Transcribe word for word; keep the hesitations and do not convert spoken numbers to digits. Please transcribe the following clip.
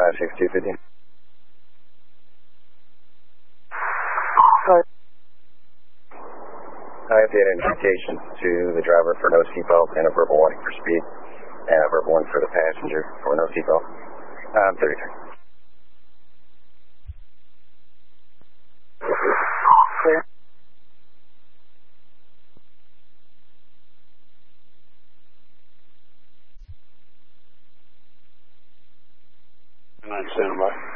five six two fifty. Sorry. I have the identification to the driver for no seatbelt and a verbal warning for speed, and a verbal one for the passenger for no seatbelt. Um, thirty-three. Clear. nine standby.